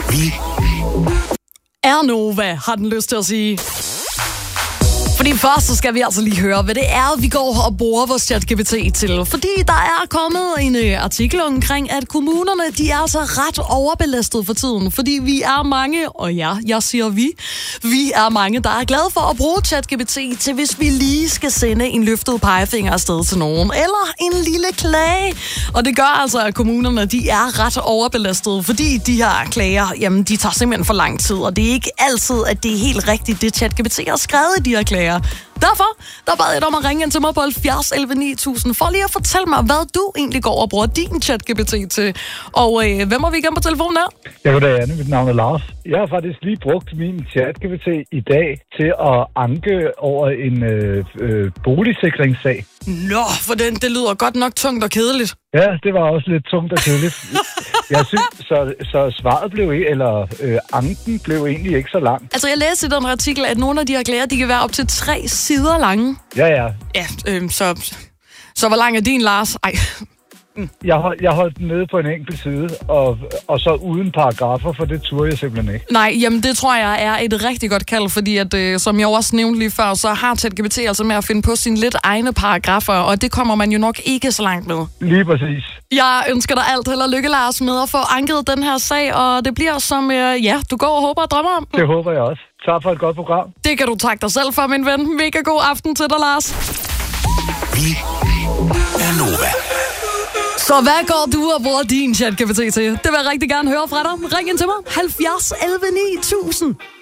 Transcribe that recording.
Vi er Nova, har den lyst til at sige. Fordi først så skal vi altså lige høre, hvad det er, vi går og bruger vores ChatGPT til. Fordi der er kommet en artikel omkring, at kommunerne, de er altså ret overbelastet for tiden. Fordi vi er mange, og ja, jeg siger vi er mange, der er glade for at bruge ChatGPT til, hvis vi lige skal sende en løftet pegefinger afsted til nogen. Eller en lille klage. Og det gør altså, at kommunerne, de er ret overbelastet, fordi de her klager, jamen, de tager simpelthen for lang tid. Og det er ikke altid, at det er helt rigtigt, det ChatGPT har skrevet i de her klager. Derfor, der bad jeg dig om at ringe ind til mig på 70 11 9000, for lige at fortælle mig, hvad du egentlig går og bruger din ChatGPT til. Og hvem er vi igen på telefonen her? Ja, goddag, Anne. Mit navn er Lars. Jeg har faktisk lige brugt min ChatGPT i dag til at anke over en boligsikringssag. Nå, for det lyder godt nok tungt og kedeligt. Ja, det var også lidt tungt og kedeligt. Jeg synes, så svaret blev anken blev egentlig ikke så lang. Altså, jeg læste i den artikel, at nogle af de her klager, de kan være op til 3 sider lange. Ja. Ja, så hvor lang er din, Lars? Ej. Jeg holdt den nede på en enkelt side, og så uden paragrafer, for det turde jeg simpelthen ikke. Nej, jamen det tror jeg er et rigtig godt kald, fordi at, som jeg også nævnte lige før, så har ChatGPT altså med at finde på sine lidt egne paragrafer, og det kommer man jo nok ikke så langt med. Lige præcis. Jeg ønsker dig alt held og lykke, Lars, med at få anket den her sag, og det bliver som, du går og håber og drømmer om. Det håber jeg også. Tak for et godt program. Det kan du takke dig selv for, min ven. Mega god aften til dig, Lars. Vi er Nova. Så hvad går du og bruger din ChatGPT til? Det vil jeg rigtig gerne høre fra dig. Ring ind til mig. 70 11 9000.